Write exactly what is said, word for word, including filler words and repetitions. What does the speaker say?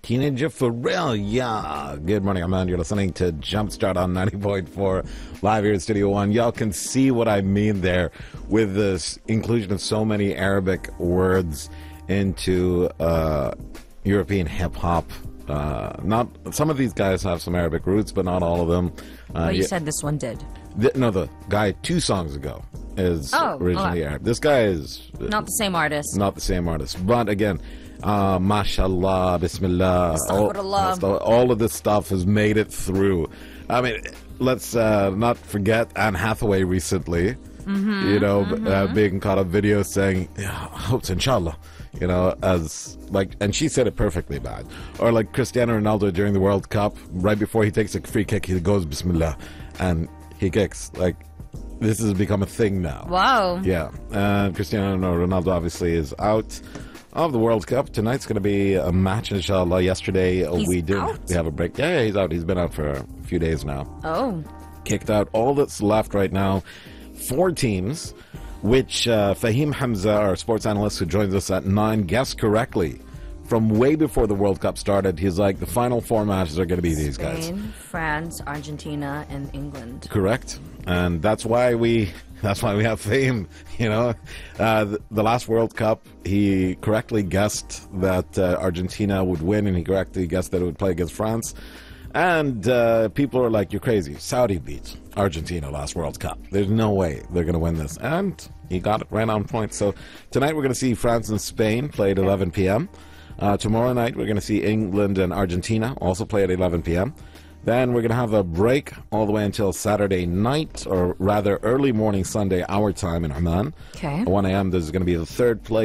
Teenager for real, yeah. Good morning, Aman. You're listening to Jumpstart on ninety point four, live here in Studio One. Y'all can see what I mean there with this inclusion of so many Arabic words into uh, European hip-hop. Uh, not some of these guys have some Arabic roots, but not all of them. Uh, well, you yeah, said this one did. the, no, the guy two songs ago is Oh, originally okay. Arab. This guy is Not the same artist. not the same artist, but again, uh, mashallah, bismillah, all, Astaghfirullah. all of this stuff has made it through. I mean, let's uh, not forget Anne Hathaway recently, Mm-hmm, you know, mm-hmm. uh, being caught up video saying, yeah, I hope it's inshallah, you know, as like, and she said it perfectly bad. Or like Cristiano Ronaldo during the World Cup, right before he takes a free kick, he goes bismillah, and he kicks. Like, this has become a thing now. Wow. Yeah, and Cristiano Ronaldo obviously is out of the World Cup. Tonight's going to be a match, inshallah. Yesterday uh, He's we did out? we have a break. Yeah, yeah, he's out. He's been out for a few days now. Oh. Kicked out. All that's left right now, four teams, which uh, Fahim Hamza, our sports analyst who joins us at nine, guessed correctly from way before the World Cup started. He's like, the final four matches are going to be these guys. Spain, France, Argentina, and England. Correct, and that's why we that's why we have Fame. You know, uh, the, the last World Cup, he correctly guessed that uh, Argentina would win, and he correctly guessed that it would play against France. And uh, people are like, "You're crazy! Saudi beat Argentina last World Cup. There's no way they're going to win this." And he got it right on point. So tonight we're going to see France and Spain play at eleven p.m. Uh, tomorrow night we're going to see England and Argentina also play at eleven p.m. Then we're going to have a break all the way until Saturday night, or rather early morning Sunday, our time in Oman. Okay. At one a.m. This is going to be the third place.